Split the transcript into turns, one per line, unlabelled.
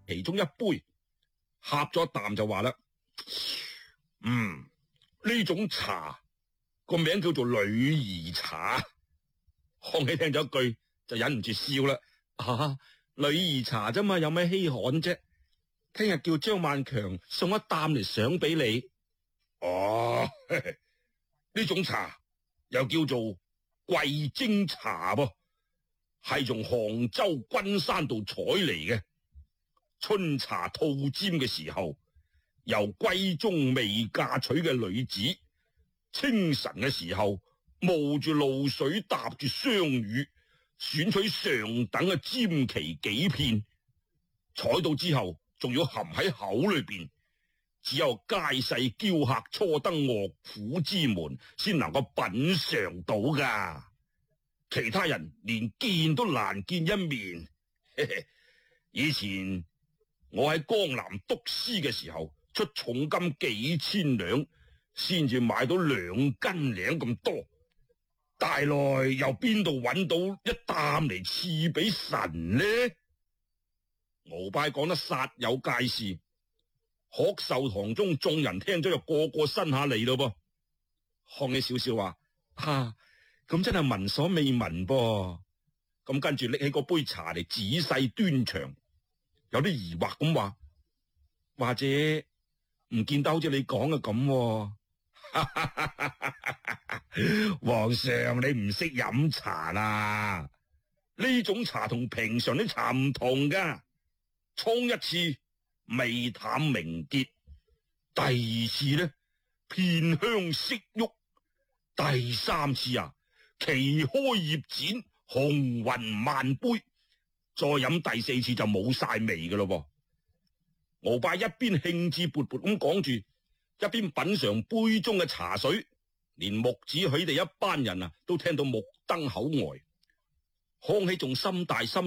其中一杯，呷咗一啖就話啦：呢種茶個名叫做女兒茶。康熙聽咗一句就忍唔住笑啦：女兒茶啫嘛，有咩稀罕啫？聽日叫張萬強送一擔嚟賞俾你。呢種茶又叫做桂精茶噃，係從杭州君山度採嚟嘅。春茶吐尖嘅時候，由閨中未嫁娶嘅女子，清晨嘅時候冒住露水搭住雙羽，選取上等嘅尖旗幾片，採到之後仲要含喺口裏邊，只有街世嬌客初登樂府之門，先能夠品嘗到噶。其他人連見都難見一面。以前我喺江南督師嘅時候，出重金幾千兩，先至買到2斤兩咁多。大來又邊度揾到一擔嚟賜俾神呢？敖拜講得煞有介事，學壽堂中眾人聽咗就個個伸下脷咯噃。康熙笑笑話：咁真係聞所未聞噃。咁跟住拎起嗰杯茶嚟仔細端詳，有啲疑惑咁話：或者唔見得好似你講嘅咁。皇上，你唔識飲茶啦，呢種茶同平常啲茶唔同噶。沖一次味淡明潔，第二次呢片香色郁，第三次旗開葉展，紅雲萬杯，再飲第四次就冇晒味噶咯噃。敖拜一邊興致勃勃咁講住，一邊品嘗杯中嘅茶水，連木子許哋一班人都聽到目瞪口呆。康熙仲心大心